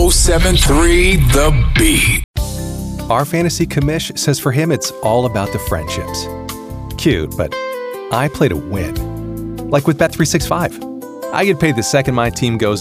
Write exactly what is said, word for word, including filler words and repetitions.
oh seven three The Beat. Our fantasy commish says for him it's all about the friendships. Cute, but I play to win. Like with Bet three sixty-five. I get paid the second my team goes